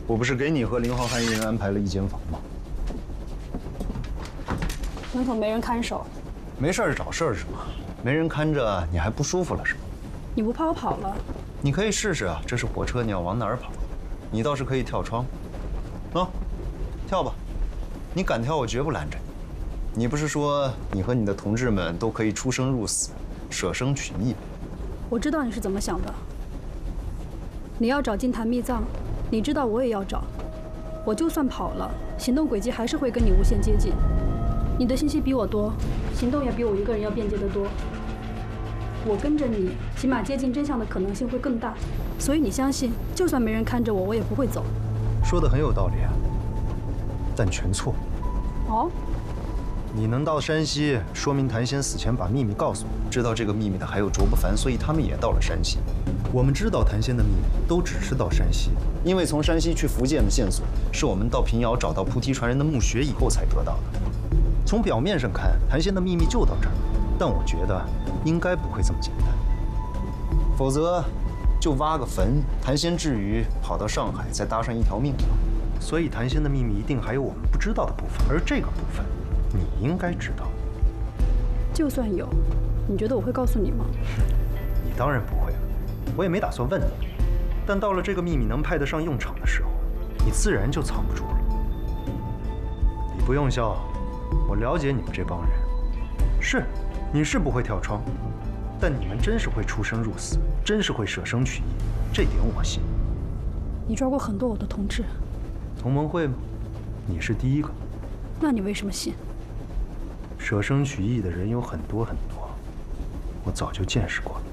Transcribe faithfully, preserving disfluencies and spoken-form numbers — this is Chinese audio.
我不是给你和林浩瀚一人安排了一间房吗？ 门口没人看守， 没事儿找事儿是吗？没人看着你还不舒服了是吗？ 你不怕我跑了？ 你可以试试啊，这是火车，你要往哪儿跑？你倒是可以跳窗，啊，跳吧，你敢跳我绝不拦着你。你不是说你和你的同志们都可以出生入死，舍生取义？ 我知道你是怎么想的。你要找金坛秘藏，你知道我也要找。我就算跑了，行动轨迹还是会跟你无限接近。你的信息比我多，行动也比我一个人要便捷得多。我跟着你，起码接近真相的可能性会更大。所以你相信，就算没人看着我，我也不会走。 说的很有道理啊，但全错。 哦？ 你能到山西，说明谭仙死前把秘密告诉我。知道这个秘密的还有卓不凡，所以他们也到了山西。我们知道谭仙的秘密，都只是到山西，因为从山西去福建的线索是我们到平遥找到菩提传人的墓穴以后才得到的。从表面上看，谭仙的秘密就到这儿，但我觉得应该不会这么简单，否则就挖个坟，谭仙至于跑到上海再搭上一条命吗？所以谭仙的秘密一定还有我们不知道的部分，而这个部分你应该知道。 就算有，你觉得我会告诉你吗？ 你当然不会了，我也没打算问你。但到了这个秘密能派得上用场的时候，你自然就藏不住了。你不用笑，我了解你们这帮人。是，你是不会跳窗，但你们真是会出生入死，真是会舍生取义，这点我信。 你抓过很多我的同志。 同盟会吗？你是第一个。 那你为什么信？ 舍生取义的人有很多很多，我早就见识过了。